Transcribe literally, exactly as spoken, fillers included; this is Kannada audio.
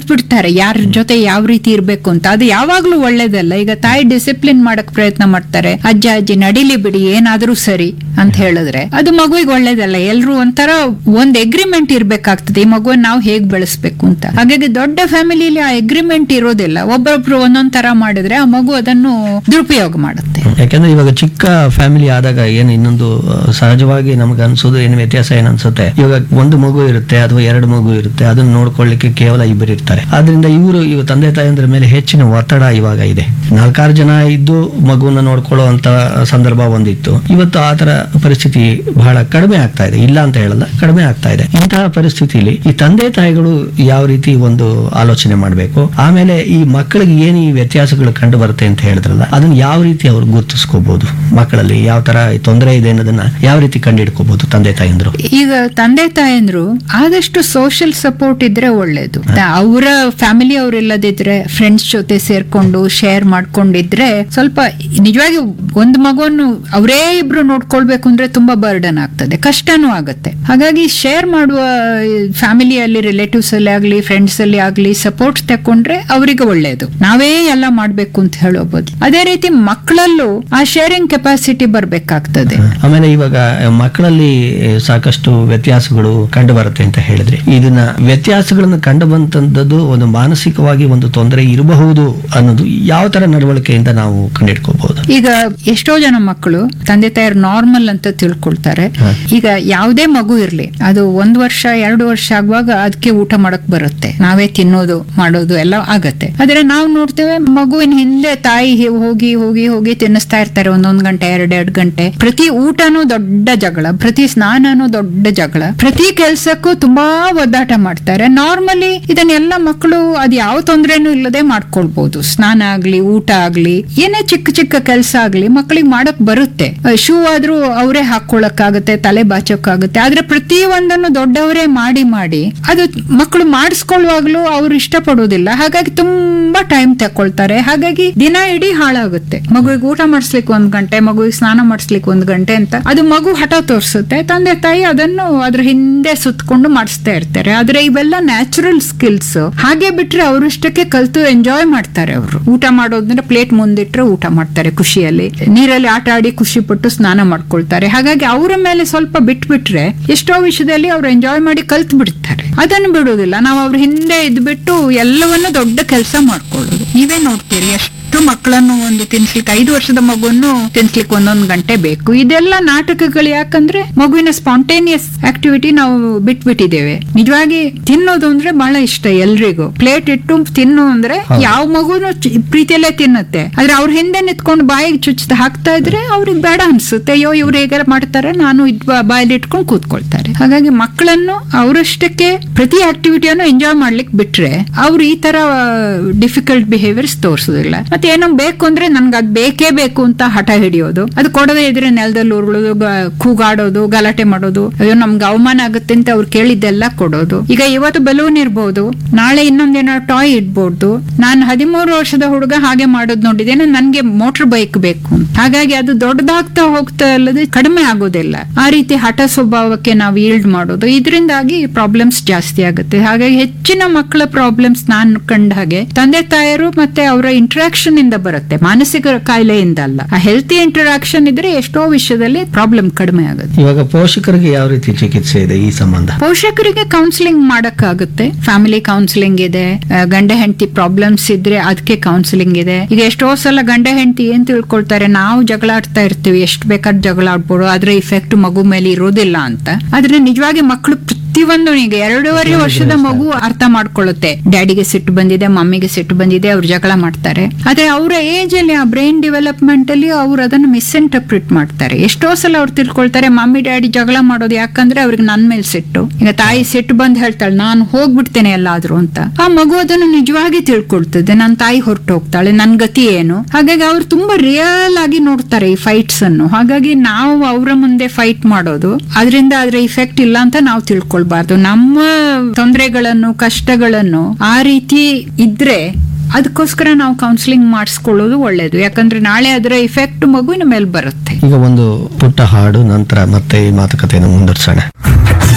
ಕಲ್ತ್ ಬಿಡ್ತಾರೆ ಯಾರ ಜೊತೆ ಯಾವ ರೀತಿ ಇರ್ಬೇಕು ಅಂತ. ಅದು ಯಾವಾಗ್ಲೂ ಒಳ್ಳೇದಲ್ಲ. ಈಗ ತಾಯಿ ಡಿಸಿಪ್ಲಿನ್ ಮಾಡಕ್ ಪ್ರಯತ್ನ ಮಾಡ್ತಾರೆ, ಅಜ್ಜ ಅಜ್ಜಿ ನಡಿಲಿ ಬಿಡಿ ಏನಾದ್ರೂ ಸರಿ ಅಂತ ಹೇಳಿದ್ರೆ ಅದು ಮಗುವಿಗೆ ಒಳ್ಳೇದಲ್ಲ. ಎಲ್ರು ಒಂಥರ ಒಂದ್ ಎಗ್ರಿಮೆಂಟ್ ಇರ್ಬೇಕಾಗ್ತದೆ ಈ ಮಗುವನ್ನ ನಾವು ಹೇಗ್ ಬೆಳೆಸ್ಬೇಕು ಅಂತ. ಹಾಗಾಗಿ ದೊಡ್ಡ ಫ್ಯಾಮಿಲಿಲಿ ಆ ಎಗ್ರಿಮೆಂಟ್ ಇರೋದಿಲ್ಲ. ಒಬ್ಬೊಬ್ರು ಒಂದೊಂದ್ ತರ ಮಾಡಿದ್ರೆ ಆ ಮಗು ಅದನ್ನು ದುರುಪಯೋಗ ಮಾಡುತ್ತೆ. ಯಾಕಂದ್ರೆ ಇವಾಗ ಚಿಕ್ಕ ಫ್ಯಾಮಿಲಿ ಆದಾಗ ಏನು ಇನ್ನೊಂದು ಸಹಜವಾಗಿ ನಮ್ಗೆ ಅನ್ಸೋದು ಏನು ವ್ಯತ್ಯಾಸ ಏನ್ ಅನ್ಸುತ್ತೆ, ಇವಾಗ ಒಂದು ಮಗು ಇರುತ್ತೆ ಅಥವಾ ಎರಡು ಮಗು ಇರುತ್ತೆ, ಅದನ್ನ ನೋಡ್ಕೊಳ್ಳಿಕ್ಕೆ ಕೇವಲ ಇಬ್ಬರು ಇರ್ತಾರೆ. ಆದ್ರಿಂದ ಇವರು ಇವ ತಂದೆ ತಾಯಂದ್ರ ಮೇಲೆ ಹೆಚ್ಚಿನ ಒತ್ತಡ ಇವಾಗ ಇದೆ. ನಾಲ್ಕಾರು ಜನ ಇದ್ದು ಮಗುವನ್ನ ನೋಡ್ಕೊಳ್ಳೋ ಅಂತ ಸಂದರ್ಭ ಒಂದಿತ್ತು. ಇವತ್ತು ಆತರ ಪರಿಸ್ಥಿತಿ ಬಹಳ ಕಡಿಮೆ ಆಗ್ತಾ ಇದೆ, ಇಲ್ಲ ಅಂತ ಹೇಳಲ್ಲ, ಕಡಿಮೆ ಆಗ್ತಾ ಇದೆ. ಇಂತಹ ಪರಿಸ್ಥಿತಿಯಲ್ಲಿ ಈ ತಂದೆ ತಾಯಿಗಳು ಯಾವ ರೀತಿ ಒಂದು ಆಲೋಚನೆ ಮಾಡಬೇಕು, ಆಮೇಲೆ ಈ ಮಕ್ಕಳಿಗೆ ಏನು ಈ ವ್ಯತ್ಯಾಸಗಳು ಕಂಡು ಬರುತ್ತೆ ಅಂತ ಹೇಳಿದ್ರಲ್ಲ, ಅದನ್ನ ಯಾವ ರೀತಿ ಅವ್ರು ಗುರುತಿಸ್ಕೋಬಹುದು, ಮಕ್ಕಳಲ್ಲಿ ಯಾವ ತರ ತೊಂದರೆ ಇದೆ ಅನ್ನೋದನ್ನ ಯಾವ ರೀತಿ ಕಂಡುಹಿಡ್ಕೋಬಹುದು ತಂದೆ ತಾಯಂದ್ರು? ಈಗ ತಂದೆ ತಾಯಂದ್ರು ಆದಷ್ಟು ಸೋಷಿಯಲ್ ಸಪೋರ್ಟ್ ಇದ್ರೆ ಒಳ್ಳೇದು. ಅವರ ಫ್ಯಾಮಿಲಿ ಅವ್ರು ಇಲ್ಲದಿದ್ರೆ ಫ್ರೆಂಡ್ಸ್ ಜೊತೆ ಸೇರ್ಕೊಂಡು ಶೇರ್ ಮಾಡ್ಕೊಂಡಿದ್ರೆ ಸ್ವಲ್ಪ ನಿಜವಾಗಿ ಒಂದು ಮಗುವನ್ನು ಅವರೇ ಇಬ್ರು ನೋಡ್ಕೊಳ್ಬೇಕು ಅಂದ್ರೆ ತುಂಬಾ ಬರ್ಡನ್ ಆಗ್ತದೆ, ಕಷ್ಟನೂ ಆಗುತ್ತೆ. ಹಾಗಾಗಿ ಶೇರ್ ಮಾಡುವ ಫ್ಯಾಮಿಲಿಯಲ್ಲಿ ರಿಲೇಟಿವ್ಸ್ ಅಲ್ಲಿ ಆಗ್ಲಿ ಫ್ರೆಂಡ್ಸ್ ಅಲ್ಲಿ ಆಗ್ಲಿ ಸಪೋರ್ಟ್ ತಕೊಂಡ್ರೆ ಅವರಿಗೆ ಒಳ್ಳೇದು. ನಾವೇ ಎಲ್ಲ ಮಾಡ್ಬೇಕು ಅಂತ ಹೇಳೋಬಹುದು. ಅದೇ ರೀತಿ ಮಕ್ಕಳಲ್ಲೂ ಆ ಶೇರಿಂಗ್ ಕೆಪಾಸಿಟಿ ಬರ್ಬೇಕಾಗ್ತದೆ. ಆಮೇಲೆ ಇವಾಗ ಮಕ್ಕಳಲ್ಲಿ ಸಾಕಷ್ಟು ವ್ಯತ್ಯಾಸಗಳು ಕಂಡು ಬರುತ್ತೆ ಅಂತ ಹೇಳಿದ್ರೆ, ಇದನ್ನ ವ್ಯತ್ಯಾಸಗಳನ್ನ ಕಂಡು ಬಂತದ್ದು ಒಂದು ಮಾನಸಿಕವಾಗಿ ಒಂದು ತೊಂದರೆ ಇರಬಹುದು ಅನ್ನೋದು ಯಾವ ತರ ನಡವಳಿಕೆಯಿಂದ ನಾವು ಕಂಡಿಡ್ಕೋಬಹುದು? ಈಗ ಎಷ್ಟೋ ಜನ ಮಕ್ಕಳು ತಂದೆ ತಾಯರು ನಾರ್ಮಲ್ ಅಂತ ತಿಳ್ಕೊಳ್ತಾರೆ. ಈಗ ಯಾವುದೇ ಮಗು ಇರ್ಲಿ, ಅದು ಒಂದ್ ವರ್ಷ ಎರಡು ವರ್ಷ ಆಗುವಾಗ ಅದಕ್ಕೆ ಊಟ ಮಾಡಕ್ ಬರುತ್ತೆ, ನಾವೇ ತಿನ್ನೋದು ಮಾಡೋದು ಎಲ್ಲ ಆಗತ್ತೆ. ಆದ್ರೆ ನಾವು ನೋಡ್ತೇವೆ ಮಗುವಿನ ಹಿಂದೆ ತಾಯಿ ಹೋಗಿ ಹೋಗಿ ಹೋಗಿ ತಿನ್ನಿಸ್ತಾ ಇರ್ತಾರೆ ಒಂದೊಂದ್ ಗಂಟೆ ಎರಡೆರಡು ಗಂಟೆ. ಪ್ರತಿ ಊಟನೂ ದೊಡ್ಡ ಜಗಳ, ಪ್ರತಿ ಸ್ನಾನನೂ ದೊಡ್ಡ ಜಗಳ, ಪ್ರತಿ ಕೆಲ್ಸಕ್ಕೂ ತುಂಬಾ ಒದ್ದಾಟ ಮಾಡ್ತಾರೆ. ನಾರ್ಮಲಿ ಇದನ್ನೆಲ್ಲ ಮಕ್ಕಳು ಅದ್ ಯಾವ ತೊಂದ್ರೆನೂ ಇಲ್ಲದೆ ಮಾಡ್ಕೊಳ್ಬಹುದು. ಸ್ನಾನ ಆಗ್ಲಿ ಊಟ ಆಗ್ಲಿ ಏನೇ ಚಿಕ್ಕ ಚಿಕ್ಕ ಕೆಲಸ ಆಗ್ಲಿ ಮಕ್ಕಳಿಗೆ ಮಾಡಕ್ ಬರುತ್ತೆ. ಶೂ ಆದ್ರೂ ಅವರೇ ಹಾಕೊಳಕ್ಕಾಗತ್ತೆ, ತಲೆ ಬಾಚಕ್ಕಾಗುತ್ತೆ. ಆದ್ರೆ ಪ್ರತಿ ಒಂದನ್ನು ದೊಡ್ಡವರೇ ಮಾಡಿ ಮಾಡಿ ಅದು ಮಕ್ಕಳು ಮಾಡಿಸ್ಕೊಳ್ಳುವಾಗ್ಲೂ ಅವ್ರು ಇಷ್ಟಪಡೋದಿಲ್ಲ. ಹಾಗಾಗಿ ತುಂಬಾ ಟೈಮ್ ತಕೊಳ್ತಾರೆ. ಹಾಗಾಗಿ ದಿನ ಇಡೀ ಹಾಳಾಗುತ್ತೆ. ಮಗುವಿಗೆ ಊಟ ಮಾಡಿಸ್ಲಿಕ್ಕೆ ಒಂದ್ ಗಂಟೆ, ಮಗುವಿಗೆ ಸ್ನಾನ ಮಾಡಿಸ್ಲಿಕ್ಕೆ ಒಂದ್ ಗಂಟೆ ಅಂತ ಅದು ಮಗು ಹಠ ತೋರಿಸುತ್ತೆ. ತಂದೆ ತಾಯಿ ಅದನ್ನು ಅದ್ರ ಹಿಂದೆ ಸುತ್ತಕೊಂಡು ಮಾಡಿಸ್ತಾ ಇರ್ತಾರೆ. ಆದ್ರೆ ಇವೆಲ್ಲ ನ್ಯಾಚುರಲ್ ಸ್ಕಿಲ್ಸ್. ಹಾಗೆ ಬಿಟ್ರೆ ಅವರಷ್ಟಕ್ಕೆ ಕಲ್ತು ಎಂಜಾಯ್ ಮಾಡ್ತಾರೆ. ಅವರು ಊಟ ಮಾಡೋದಂದ್ರೆ ಪ್ಲೇಟ್ ಮುಂದಿಟ್ರೆ ಊಟ ಮಾಡ್ತಾರೆ ಖುಷಿಯಲ್ಲಿ, ನೀರಲ್ಲಿ ಆಟ ಆಡಿ ಖುಷಿ ಪಟ್ಟು ಸ್ನಾನ ಮಾಡ್ಕೊಳ್ತಾರೆ. ಹಾಗಾಗಿ ಅವರ ಮೇಲೆ ಸ್ವಲ್ಪ ಬಿಟ್ಬಿಟ್ರೆ ಎಷ್ಟೋ ವಿಷಯದಲ್ಲಿ ಅವ್ರು ಎಂಜಾಯ್ ಮಾಡಿ ಕಲ್ತ್ ಬಿಡ್ತಾರೆ. ಅದನ್ನು ಬಿಡೋದಿಲ್ಲ. ನಾವು ಅವ್ರ ಹಿಂದೆ ಇದ್ಬಿಟ್ಟು ಎಲ್ಲವನ್ನೂ ದೊಡ್ಡ ಕೆಲಸ ಮಾಡ್ಕೊಳ್ಳೋದು. ನೀವೇ ನೋಡ್ತೀರಿ ಎಷ್ಟು ಮಕ್ಕಳನ್ನು ಒಂದು ತಿನ್ಸ್ಲಿಕ್ಕೆ, ಐದು ವರ್ಷದ ಮಗುವನ್ನು ತಿನ್ಸ್ಲಿಕ್ಕೆ ಒಂದೊಂದು ಗಂಟೆ ಬೇಕು. ಇದೆಲ್ಲ ನಾಟಕಗಳು. ಯಾಕಂದ್ರೆ ಮಗುವಿನ ಸ್ಪಾಂಟೇನಿಯಸ್ ಆಕ್ಟಿವಿಟಿ ನಾವು ಬಿಟ್ಬಿಟ್ಟಿದ್ದೇವೆ. ನಿಜವಾಗಿ ತಿನ್ನೋದು ಅಂದ್ರೆ ಬಹಳ ಇಷ್ಟ ಎಲ್ರಿಗೂ. ಪ್ಲೇಟ್ ಇಟ್ಟು ತಿನ್ನು ಅಂದ್ರೆ ಯಾವ ಮಗುನು ಪ್ರೀತಿಯಲ್ಲೇ ತಿನ್ನುತ್ತೆ. ಆದ್ರೆ ಅವ್ರ ಹಿಂದೆ ನಿಂತ್ಕೊಂಡು ಬಾಯಿಗೆ ಚುಚ್ಚ ಹಾಕ್ತಾ ಇದ್ರೆ ಅವ್ರಿಗೆ ಬೇಡ ಅನ್ಸುತ್ತೆ. ಅಯ್ಯೋ ಇವ್ರು ಹೇಗೆ ಮಾಡ್ತಾರೆ, ನಾನು ಇದ್ ಬಾಯಲ್ಲಿ ಇಟ್ಕೊಂಡು ಕೂತ್ಕೊಳ್ತಾರೆ. ಹಾಗಾಗಿ ಮಕ್ಕಳನ್ನು ಅವರಷ್ಟಕ್ಕೆ ಪ್ರತಿ ಆಕ್ಟಿವಿಟಿಯನ್ನು ಎಂಜಾಯ್ ಮಾಡ್ಲಿಕ್ಕೆ ಬಿಟ್ರೆ ಅವ್ರು ಈ ತರ ಡಿಫಿಕಲ್ಟ್ ಬಿಹೇವಿಯರ್ಸ್ ತೋರಿಸೋದಿಲ್ಲ. ಮತ್ತೆ ಏನೋ ಬೇಕು ಅಂದ್ರೆ ನನ್ಗೆ ಅದ್ ಬೇಕೇ ಬೇಕು ಅಂತ ಹಠ ಹಿಡಿಯೋದು, ಅದು ಕೊಡದೇ ಇದ್ರೆ ನೆಲದಲ್ಲಿ ಉರುಳೋದು, ಕೂಗಾಡೋದು, ಗಲಾಟೆ ಮಾಡೋದು, ಅಯ್ಯೋ ನಮ್ಗೆ ಅವಮಾನ ಆಗುತ್ತೆ ಅಂತ ಅವ್ರು ಕೇಳಿದ್ದೆಲ್ಲ ಕೊಡೋದು. ಈಗ ಇವತ್ತು ಬಲೂನ್ ಇರ್ಬೋದು, ನಾಳೆ ಇನ್ನೊಂದೇನೋ ಟಾಯ್ ಇಡ್ಬೋದು. ನಾನು ಹದಿಮೂರು ವರ್ಷದ ಹುಡುಗ ಹಾಗೆ ಮಾಡೋದು ನೋಡಿದ್ದೇನೆ, ನನ್ಗೆ ಮೋಟರ್ ಬೈಕ್ ಬೇಕು. ಹಾಗಾಗಿ ಅದು ದೊಡ್ಡದಾಗ್ತಾ ಹೋಗ್ತಾ ಅಲ್ಲದೆ ಕಡಿಮೆ ಆಗೋದಿಲ್ಲ. ಆ ರೀತಿ ಹಠ ಸ್ವಭಾವಕ್ಕೆ ನಾವು ಈಲ್ಡ್ ಮಾಡೋದು, ಇದರಿಂದಾಗಿ ಪ್ರಾಬ್ಲಮ್ಸ್ ಜಾಸ್ತಿ ಆಗುತ್ತೆ. ಹಾಗಾಗಿ ಹೆಚ್ಚಿನ ಮಕ್ಕಳ ಪ್ರಾಬ್ಲಮ್ಸ್ ನಾನು ಕಂಡ ಹಾಗೆ ತಂದೆ ತಾಯರು ಮತ್ತೆ ಅವರ ಇಂಟ್ರಾಕ್ಷನ್ ಇಂದ ಬರುತ್ತೆ, ಮಾನಸಿಕ ಕಾಯಿಲೆಯಿಂದ ಅಲ್ಲ. ಆ ಹೆಲ್ತಿ ಇಂಟರಾಕ್ಷನ್ ಇದ್ರೆ ಎಷ್ಟೋ ವಿಷಯದಲ್ಲಿ ಪ್ರಾಬ್ಲಮ್ ಕಡಿಮೆ ಆಗುತ್ತೆ. ಇವಾಗ ಪೋಷಕರಿಗೆ ಯಾವ ರೀತಿ ಚಿಕಿತ್ಸೆ ಇದೆ ಈ ಸಂಬಂಧ? ಪೋಷಕರಿಗೆ ಕೌನ್ಸಿಲಿಂಗ್ ಮಾಡಕ್ಕಾಗುತ್ತೆ. ಫ್ಯಾಮಿಲಿ ಕೌನ್ಸಿಲಿಂಗ್ ಇದೆ. ಗಂಡ ಹೆಂಡತಿ ಪ್ರಾಬ್ಲಮ್ಸ್ ಇದ್ರೆ ಅದಕ್ಕೆ ಕೌನ್ಸಿಲಿಂಗ್ ಇದೆ. ಈಗ ಎಷ್ಟೋ ಸಲ ಗಂಡ ಹೆಂಡತಿ ಏನ್ ತಿಳ್ಕೊಳ್ತಾರೆ, ನಾವು ಜಗಳ ಆಡ್ತಾ ಇರ್ತೀವಿ, ಎಷ್ಟು ಬೇಕಾದ್ರೆ ಜಗಳ ಆಡ್ಬೋದು, ಅದ್ರ ಇಫೆಕ್ಟ್ ಮಗು ಮೇಲೆ ಇರೋದಿಲ್ಲ ಅಂತ. ಆದ್ರೆ ನಿಜವಾಗಿ ಮಕ್ಕಳು ಪ್ರತಿಯೊಂದು, ಈಗ ಎರಡೂವರೆ ವರ್ಷದ ಮಗು ಅರ್ಥ ಮಾಡ್ಕೊಳ್ಳುತ್ತೆ, ಡ್ಯಾಡಿಗೆ ಸಿಟ್ಟು ಬಂದಿದೆ, ಮಮ್ಮಿಗೆ ಸಿಟ್ಟು ಬಂದಿದೆ, ಅವ್ರು ಜಗಳ ಮಾಡ್ತಾರೆ. ಆದ್ರೆ ಅವರ ಏಜ್ ಅಲ್ಲಿ ಆ ಬ್ರೈನ್ ಡೆವಲಪ್ಮೆಂಟ್ ಅಲ್ಲಿ ಅವ್ರು ಅದನ್ನು ಮಿಸ್ಇಂಟರ್ಪ್ರಿಟ್ ಮಾಡ್ತಾರೆ. ಎಷ್ಟೋ ಸಲ ಅವ್ರು ತಿಳ್ಕೊಳ್ತಾರೆ ಮಮ್ಮಿ ಡ್ಯಾಡಿ ಜಗಳ ಮಾಡೋದು ಯಾಕಂದ್ರೆ ಅವ್ರಿಗೆ ನನ್ ಮೇಲೆ ಸಿಟ್ಟು. ಈಗ ತಾಯಿ ಸಿಟ್ಟು ಬಂದ್ ಹೇಳ್ತಾಳೆ ನಾನು ಹೋಗ್ಬಿಡ್ತೇನೆ ಎಲ್ಲಾದ್ರೂ ಅಂತ. ಆ ಮಗು ಅದನ್ನು ನಿಜವಾಗಿ ತಿಳ್ಕೊಳ್ತದೆ, ನನ್ನ ತಾಯಿ ಹೊರಟು ಹೋಗ್ತಾಳೆ, ನನ್ ಗತಿ ಏನು. ಹಾಗಾಗಿ ಅವ್ರು ತುಂಬಾ ರಿಯಲ್ ಆಗಿ ನೋಡ್ತಾರೆ ಈ ಫೈಟ್ಸ್ ಅನ್ನು. ಹಾಗಾಗಿ ನಾವು ಅವರ ಮುಂದೆ ಫೈಟ್ ಮಾಡೋದು, ಅದರಿಂದ ಅದ್ರ ಇಫೆಕ್ಟ್ ಇಲ್ಲ ಅಂತ ನಾವು ತಿಳ್ಕೊಳ್ಬಾರ್ದು. ನಮ್ಮ ತೊಂದರೆಗಳನ್ನು ಕಷ್ಟಗಳನ್ನು ಆ ರೀತಿ ಇದ್ರೆ ಅದಕ್ಕೋಸ್ಕರ ನಾವು ಕೌನ್ಸಿಲಿಂಗ್ ಮಾಡಿಸ್ಕೊಳ್ಳೋದು ಒಳ್ಳೇದು. ಯಾಕಂದ್ರೆ ನಾಳೆ ಅದರ ಇಫೆಕ್ಟ್ ಮಗುವಿನ ಮೇಲೆ ಬರುತ್ತೆ. ಈಗ ಒಂದು ಪುಟ್ಟ ಹಾಡು, ನಂತರ ಮತ್ತೆ ಈ ಮಾತುಕತೆಯನ್ನು ಮುಂದುವರಿಸೋಣ.